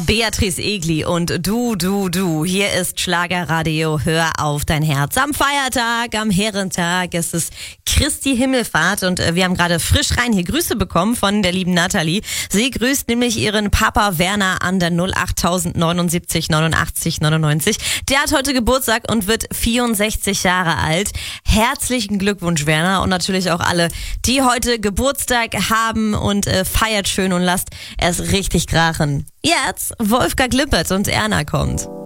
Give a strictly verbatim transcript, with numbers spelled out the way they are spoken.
Beatrice Egli und du, du, du. Hier ist Schlagerradio. Hör auf dein Herz. Am Feiertag, am Herrentag, es ist Christi Himmelfahrt und wir haben gerade frisch rein hier Grüße bekommen von der lieben Nathalie. Sie grüßt nämlich ihren Papa Werner an der null acht neunundsiebzig neunundachtzig neunundneunzig. Der hat heute Geburtstag und wird vierundsechzig Jahre alt. Herzlichen Glückwunsch, Werner, und natürlich auch alle, die heute Geburtstag haben, und äh, feiert schön und lasst es richtig krachen. Jetzt Wolfgang Lippert und Erna kommt.